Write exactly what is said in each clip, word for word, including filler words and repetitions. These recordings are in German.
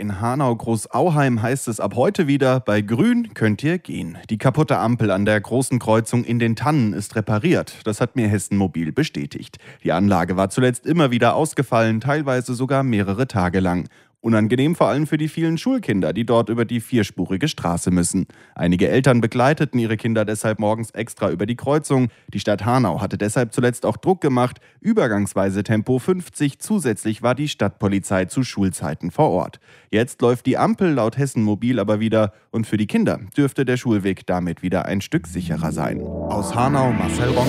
In Hanau-Großauheim heißt es ab heute wieder, bei Grün könnt ihr gehen. Die kaputte Ampel an der großen Kreuzung in den Tannen ist repariert. Das hat mir Hessen Mobil bestätigt. Die Anlage war zuletzt immer wieder ausgefallen, teilweise sogar mehrere Tage lang. Unangenehm vor allem für die vielen Schulkinder, die dort über die vierspurige Straße müssen. Einige Eltern begleiteten ihre Kinder deshalb morgens extra über die Kreuzung. Die Stadt Hanau hatte deshalb zuletzt auch Druck gemacht. Übergangsweise Tempo fünfzig, zusätzlich war die Stadtpolizei zu Schulzeiten vor Ort. Jetzt läuft die Ampel laut Hessen Mobil aber wieder und für die Kinder dürfte der Schulweg damit wieder ein Stück sicherer sein. Aus Hanau, Marcel Ronge.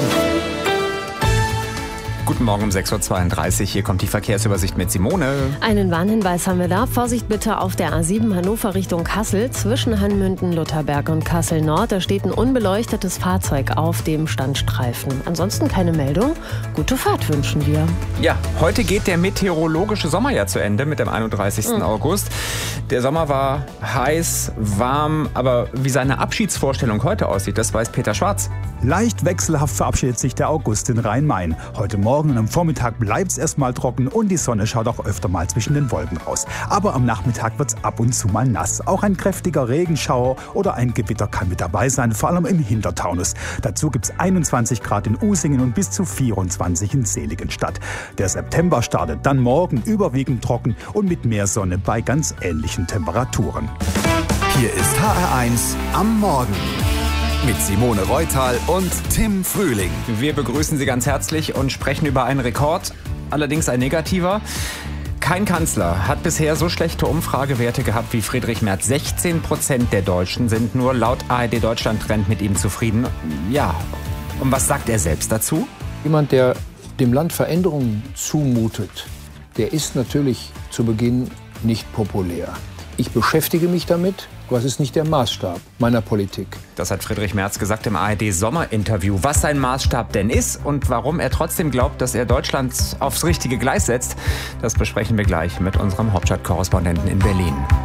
Guten Morgen um sechs Uhr zweiunddreißig, hier kommt die Verkehrsübersicht mit Simone. Einen Warnhinweis haben wir da. Vorsicht bitte auf der A sieben Hannover Richtung Kassel. Zwischen Hanmünden, Lutherberg und Kassel Nord. Da steht ein unbeleuchtetes Fahrzeug auf dem Standstreifen. Ansonsten keine Meldung. Gute Fahrt wünschen wir. Ja, heute geht der meteorologische Sommer ja zu Ende mit dem einunddreißigsten August. Der Sommer war heiß, warm, aber wie seine Abschiedsvorstellung heute aussieht, das weiß Peter Schwarz. Leicht wechselhaft verabschiedet sich der August in Rhein-Main. Heute Morgen und am Vormittag bleibt es erstmal trocken und die Sonne schaut auch öfter mal zwischen den Wolken raus. Aber am Nachmittag wird es ab und zu mal nass. Auch ein kräftiger Regenschauer oder ein Gewitter kann mit dabei sein, vor allem im Hintertaunus. Dazu gibt es einundzwanzig Grad in Usingen und bis zu vierundzwanzig in Seligenstadt. Der September startet dann morgen überwiegend trocken und mit mehr Sonne bei ganz ähnlichen Temperaturen. Hier ist H R eins am Morgen. Mit Simone Reutal und Tim Frühling. Wir begrüßen Sie ganz herzlich und sprechen über einen Rekord, allerdings ein negativer. Kein Kanzler hat bisher so schlechte Umfragewerte gehabt wie Friedrich Merz. sechzehn Prozent der Deutschen sind nur laut A R D Deutschland Trend mit ihm zufrieden. Ja, und was sagt er selbst dazu? Jemand, der dem Land Veränderungen zumutet, der ist natürlich zu Beginn nicht populär. Ich beschäftige mich damit, aber es ist nicht der Maßstab meiner Politik. Das hat Friedrich Merz gesagt im A R D-Sommerinterview. Was sein Maßstab denn ist und warum er trotzdem glaubt, dass er Deutschland aufs richtige Gleis setzt, das besprechen wir gleich mit unserem Hauptstadtkorrespondenten in Berlin.